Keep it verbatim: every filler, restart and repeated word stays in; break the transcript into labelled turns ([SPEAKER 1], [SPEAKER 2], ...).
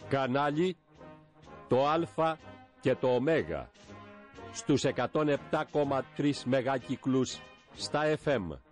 [SPEAKER 1] Κανάλι το Α και το Ω στους εκατόν επτά κόμμα τρία μεγάκυκλους στα εφ εμ.